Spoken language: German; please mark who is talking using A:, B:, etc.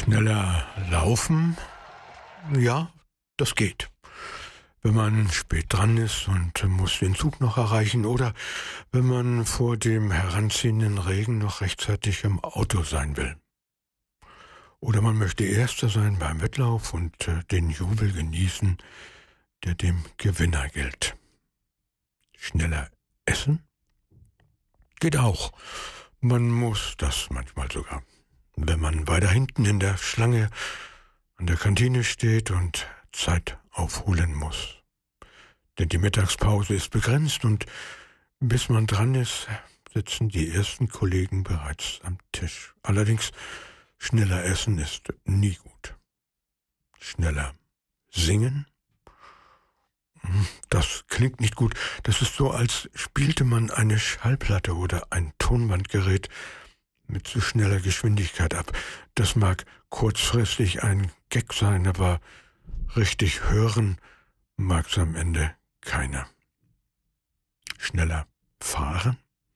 A: Schneller laufen? Ja, das geht. Wenn man spät dran ist und muss den Zug noch erreichen oder wenn man vor dem heranziehenden Regen noch rechtzeitig im Auto sein will. Oder man möchte Erster sein beim Wettlauf und den Jubel genießen, der dem Gewinner gilt. Schneller essen? Geht auch. Man muss das manchmal sogar. Wenn man weiter hinten in der Schlange an der Kantine steht und Zeit aufholen muss. Denn die Mittagspause ist begrenzt und bis man dran ist, sitzen die ersten Kollegen bereits am Tisch. Allerdings, schneller essen ist nie gut. Schneller singen? Das klingt nicht gut. Das ist so, als spielte man eine Schallplatte oder ein Tonbandgerät mit zu schneller Geschwindigkeit ab. Das mag kurzfristig ein Gag sein, aber richtig hören mag's am Ende keiner. Schneller fahren?